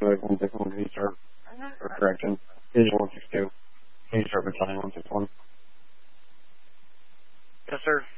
Detroit 161, can you start, or correction, Division 162, can you start Battalion 161? Yes, sir.